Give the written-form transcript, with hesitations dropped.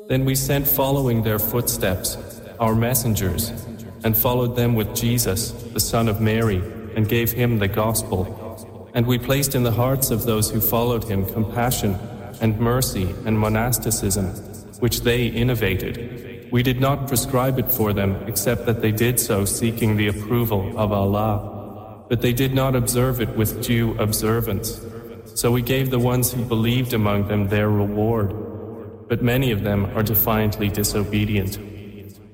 Then we sent following their footsteps our messengers, and followed them with Jesus, the son of Mary, and gave him the gospel. And we placed in the hearts of those who followed him compassion and mercy and monasticism, which they innovated. We did not prescribe it for them except that they did so seeking the approval of Allah. But they did not observe it with due observance. So we gave the ones who believed among them their reward. But many of them are defiantly disobedient.